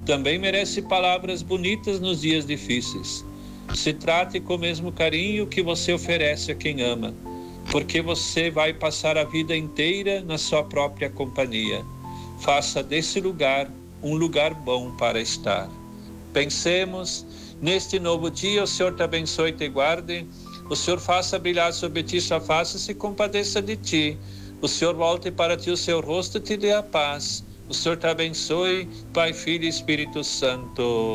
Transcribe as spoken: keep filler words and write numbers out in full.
também merece palavras bonitas nos dias difíceis. Se trate com o mesmo carinho que você oferece a quem ama, porque você vai passar a vida inteira na sua própria companhia. Faça desse lugar um lugar bom para estar. Pensemos, neste novo dia, o Senhor te abençoe e te guarde, o Senhor faça brilhar sobre ti sua face e se compadeça de ti, o Senhor volte para ti o seu rosto e te dê a paz. O Senhor te abençoe, Pai, Filho e Espírito Santo.